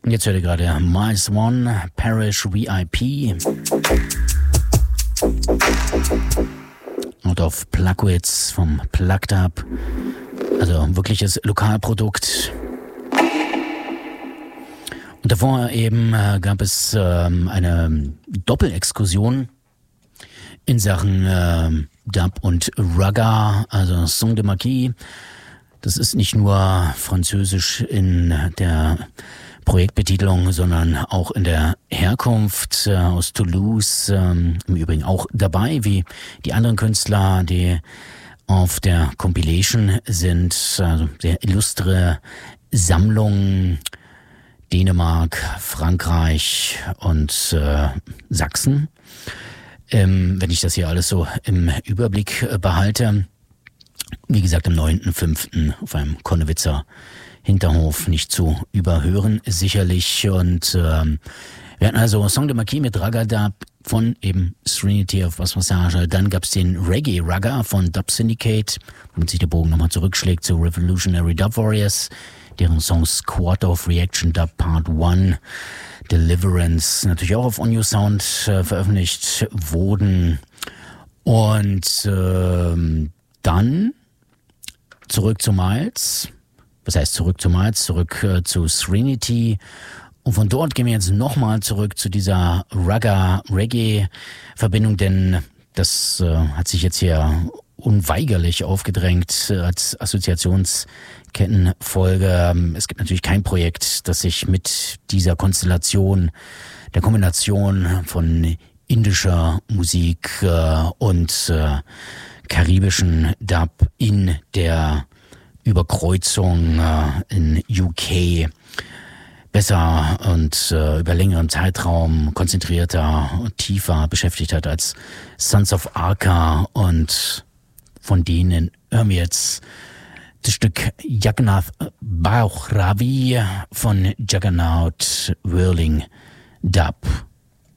Jetzt hört ihr gerade Miles One, Parish VIP. Out of Plugwitz vom Plugged Up. Also wirkliches Lokalprodukt. Und davor eben gab es eine Doppelexkursion in Sachen Dub und Ragga, also Son de Marquis. Das ist nicht nur französisch in der Projektbetitelung, sondern auch in der Herkunft aus Toulouse, im Übrigen auch dabei, wie die anderen Künstler, die auf der Compilation sind. Also sehr illustre Sammlung, Dänemark, Frankreich und Sachsen. Wenn ich das hier alles so im Überblick behalte. Wie gesagt, am 9.5. auf einem Konnewitzer Hinterhof nicht zu überhören, sicherlich. Und wir hatten also Son de Marquis mit Ragga Dub von eben Serenity of Bass Passage. Dann gab es den Reggae Ragga von Dub Syndicate, womit sich der Bogen nochmal zurückschlägt zu Revolutionary Dub Warriors, deren Song Squad of Reaction Dub Part 1, Deliverance, natürlich auch auf On Your Sound veröffentlicht wurden. Und dann zurück zu Miles. Was heißt zurück zu Miles? Zurück zu Serenity. Und von dort gehen wir jetzt nochmal zurück zu dieser Ragga-Reggae-Verbindung, denn das hat sich jetzt hier unweigerlich aufgedrängt als Assoziationskettenfolge. Es gibt natürlich kein Projekt, das sich mit dieser Konstellation, der Kombination von indischer Musik und karibischen Dub in der Überkreuzung in UK besser und über längeren Zeitraum konzentrierter und tiefer beschäftigt hat als Sons of Arca. Und von denen hören wir jetzt das Stück Jagannath Bauch Ravi von Juggernaut Whirling Dub.